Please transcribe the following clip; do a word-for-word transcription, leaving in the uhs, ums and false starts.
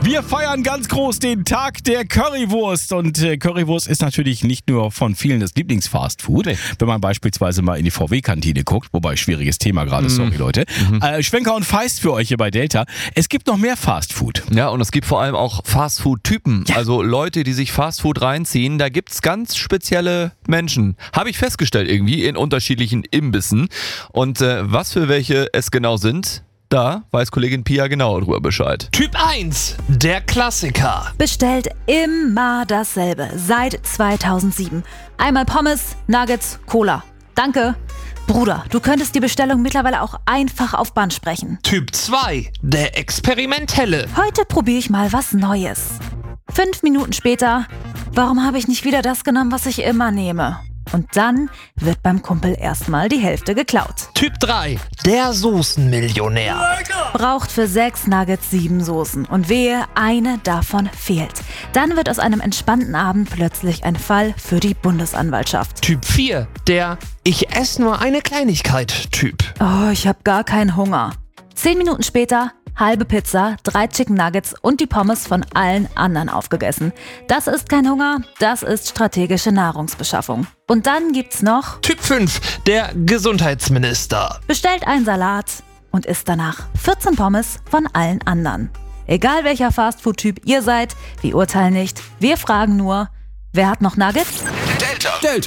Wir feiern ganz groß den Tag der Currywurst. Und äh, Currywurst ist natürlich nicht nur von vielen das Lieblingsfastfood. Nee. Wenn man beispielsweise mal in die V W-Kantine guckt, wobei schwieriges Thema gerade, mm. sorry Leute. Mhm. Äh, Schwenker und Feist für euch hier bei Delta. Es gibt noch mehr Fastfood. Ja, und es gibt vor allem auch Fastfood-Typen. Ja. Also Leute, die sich Fastfood reinziehen. Da gibt es ganz spezielle Menschen. Habe ich festgestellt irgendwie in unterschiedlichen Imbissen. Und äh, was für welche es genau sind, da weiß Kollegin Pia genau drüber Bescheid. Typ eins, der Klassiker. Bestellt immer dasselbe, seit zweitausendsieben. Einmal Pommes, Nuggets, Cola. Danke. Bruder, du könntest die Bestellung mittlerweile auch einfach auf Band sprechen. Typ zwei, der Experimentelle. Heute probiere ich mal was Neues. Fünf Minuten später, warum habe ich nicht wieder das genommen, was ich immer nehme? Und dann wird beim Kumpel erstmal die Hälfte geklaut. Typ drei, der Soßenmillionär. Braucht für sechs Nuggets sieben Soßen und wehe, eine davon fehlt. Dann wird aus einem entspannten Abend plötzlich ein Fall für die Bundesanwaltschaft. Typ vier, der Ich esse nur eine Kleinigkeit Typ. Oh, ich habe gar keinen Hunger. Zehn Minuten später, halbe Pizza, drei Chicken Nuggets und die Pommes von allen anderen aufgegessen. Das ist kein Hunger, das ist strategische Nahrungsbeschaffung. Und dann gibt's noch Typ fünf, der Gesundheitsminister. Bestellt einen Salat und isst danach vierzehn Pommes von allen anderen. Egal welcher Fastfood-Typ ihr seid, wir urteilen nicht, wir fragen nur, wer hat noch Nuggets? Delta. Delta.